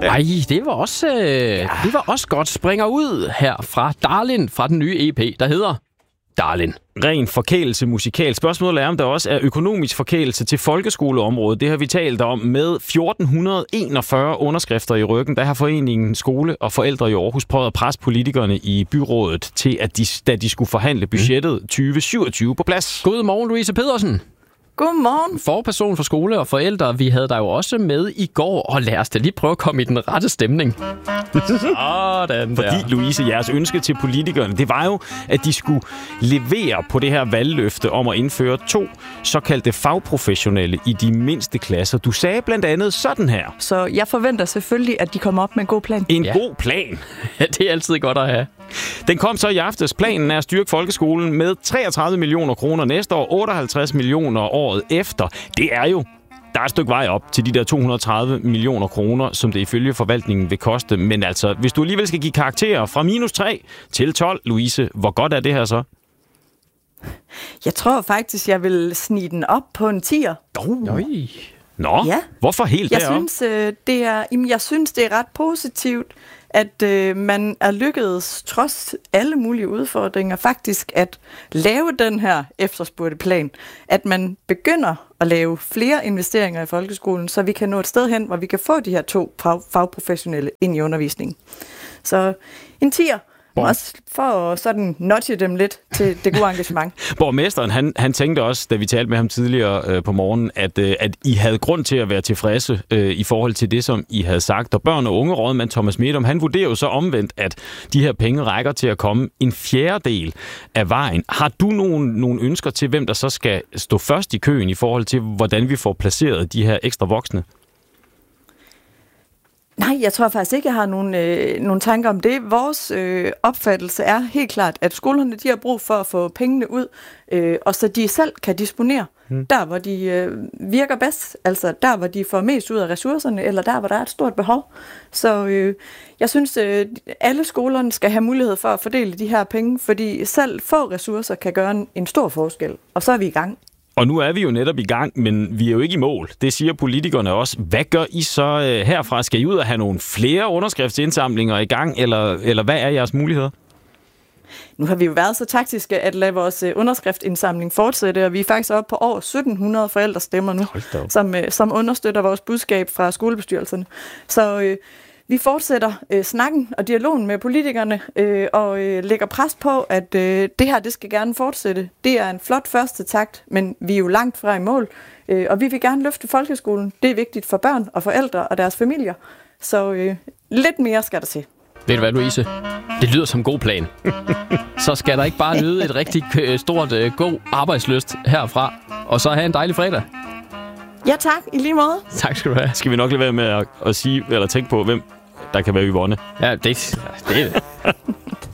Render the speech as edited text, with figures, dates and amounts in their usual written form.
Ej, det var også godt. Springer ud her fra Darlin, fra den nye EP, der hedder Darlin. Ren forkælelse musikal. Spørgsmålet er, om der også er økonomisk forkælelse til folkeskoleområdet. Det har vi talt om med 1441 underskrifter i ryggen. Der har foreningen Skole og Forældre i Aarhus prøvet at presse politikerne i byrådet til, at da de skulle forhandle budgettet 2027 på plads. Godmorgen, Louise Pedersen. Godmorgen. Forperson for skole og forældre. Vi havde dig jo også med i går, og lad os da lige prøve at komme i den rette stemning. Sådan der. Fordi, Louise, jeres ønske til politikerne, det var jo, at de skulle levere på det her valgløfte om at indføre 2 såkaldte fagprofessionelle i de mindste klasser. Du sagde blandt andet sådan her. Så jeg forventer selvfølgelig, at de kommer op med en god plan. En god plan. Ja, det er altid godt at have. Den kom så i aftes. Planen er at styrke folkeskolen med 33 millioner kroner næste år, 58 millioner året efter. Det er jo, der er et stykke vej op til de der 230 millioner kroner, som det ifølge forvaltningen vil koste. Men altså, hvis du alligevel skal give karakterer fra -3 til 12, Louise, hvor godt er det her så? Jeg tror faktisk, jeg vil snige den op på en 10'er. Nå, ja. Hvorfor helt deroppe? Jeg synes, det er ret positivt, at man er lykkedes, trods alle mulige udfordringer, faktisk at lave den her efterspurgte plan. At man begynder at lave flere investeringer i folkeskolen, så vi kan nå et sted hen, hvor vi kan få de her 2 fagprofessionelle ind i undervisningen. Så en 10'er. Også for at sådan nudge dem lidt til det gode engagement. Borgmesteren, han tænkte også, da vi talte med ham tidligere på morgenen, at I havde grund til at være tilfredse i forhold til det, som I havde sagt. Og børn- og ungerådmand Thomas Medom, han vurderer jo så omvendt, at de her penge rækker til at komme en fjerdedel af vejen. Har du nogle ønsker til, hvem der så skal stå først i køen i forhold til, hvordan vi får placeret de her ekstra voksne? Nej, jeg tror faktisk ikke, jeg har nogle tanker om det. Vores opfattelse er helt klart, at skolerne de har brug for at få pengene ud, og så de selv kan disponere der, hvor de virker bedst. Altså der, hvor de får mest ud af ressourcerne, eller der, hvor der er et stort behov. Så jeg synes, alle skolerne skal have mulighed for at fordele de her penge, fordi selv få ressourcer kan gøre en stor forskel, og så er vi i gang. Og nu er vi jo netop i gang, men vi er jo ikke i mål. Det siger politikerne også. Hvad gør I så herfra? Skal I ud og have nogle flere underskriftsindsamlinger i gang, eller hvad er jeres muligheder? Nu har vi jo været så taktiske at lade vores underskriftsindsamling fortsætte, og vi er faktisk oppe på over 1700 forældrestemmer nu, som understøtter vores budskab fra skolebestyrelserne. Så vi fortsætter snakken og dialogen med politikerne og lægger pres på, at det her det skal gerne fortsætte. Det er en flot første takt, men vi er jo langt fra i mål, og vi vil gerne løfte folkeskolen. Det er vigtigt for børn og forældre og deres familier, så lidt mere skal der til. Ved du hvad, Louise? Det lyder som en god plan. Så skal der ikke bare lyde et rigtig stort, god arbejdslyst herfra, og så have en dejlig fredag. Ja tak, i lige måde. Tak skal du have. Skal vi nok lade være med at sige eller tænke på, hvem der kan være Yvonne? Ja, det er det.